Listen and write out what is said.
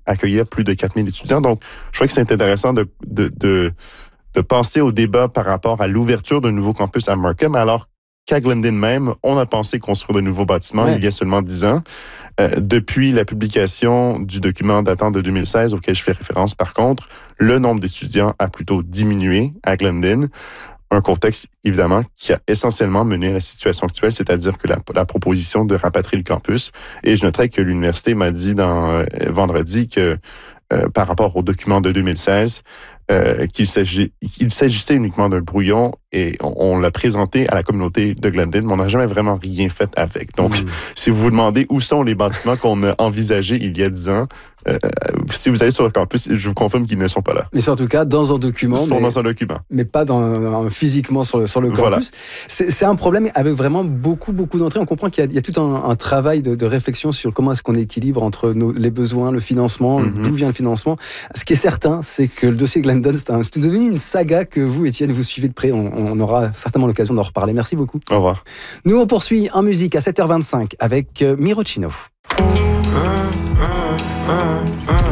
accueillir plus de 4000 étudiants. Donc, je crois que c'est intéressant de penser au débat par rapport à l'ouverture d'un nouveau campus à Markham, alors qu'à Glendon même, on a pensé construire de nouveaux bâtiments il y a seulement 10 ans. Depuis la publication du document datant de 2016, auquel je fais référence par contre, le nombre d'étudiants a plutôt diminué à Glendon. Un contexte, évidemment, qui a essentiellement mené à la situation actuelle, c'est-à-dire que la proposition de rapatrier le campus. Et je noterai que l'université m'a dit vendredi que par rapport au document de 2016, qu'il s'agissait uniquement d'un brouillon et on l'a présenté à la communauté de Glendon, mais on n'a jamais vraiment rien fait avec. Donc, si vous vous demandez où sont les bâtiments qu'on a envisagés il y a 10 ans, si vous allez sur le campus, je vous confirme qu'ils ne sont pas là. Mais c'est en tout cas dans un document. Ils sont dans un document. Mais pas physiquement sur le campus. Voilà. C'est un problème avec vraiment beaucoup d'entrées. On comprend qu'il y a tout un travail de réflexion sur comment est-ce qu'on équilibre entre les besoins, le financement, d'où vient le financement. Ce qui est certain, c'est que le dossier Glendon, c'est devenu une saga que vous, Étienne, vous suivez de près. On aura certainement l'occasion d'en reparler. Merci beaucoup. Au revoir. Nous, on poursuit en musique à 7h25 avec Miro Chino.